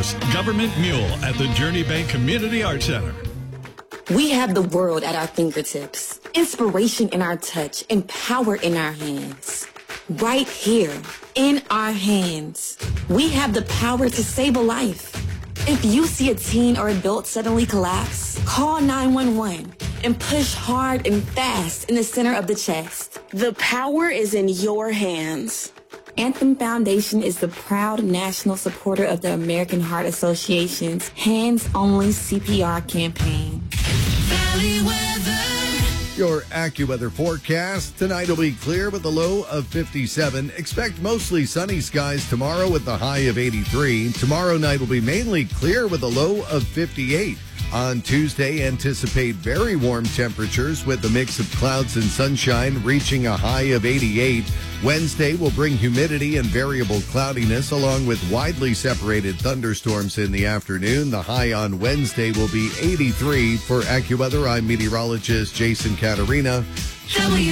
artist, Government Mule, at the Journey Bank Community Arts Center. We have the world at our fingertips, inspiration in our touch, and power in our hands. Right here, in our hands, we have the power to save a life. If you see a teen or adult suddenly collapse, call 911 and push hard and fast in the center of the chest. The power is in your hands. Anthem Foundation is the proud national supporter of the American Heart Association's Hands Only CPR campaign. Valley weather. Your AccuWeather forecast. Tonight will be clear with a low of 57. Expect mostly sunny skies tomorrow with the high of 83. Tomorrow night will be mainly clear with a low of 58. On Tuesday, anticipate very warm temperatures with a mix of clouds and sunshine reaching a high of 88. Wednesday will bring humidity and variable cloudiness along with widely separated thunderstorms in the afternoon. The high on Wednesday will be 83. For AccuWeather, I'm meteorologist Jason Caterina.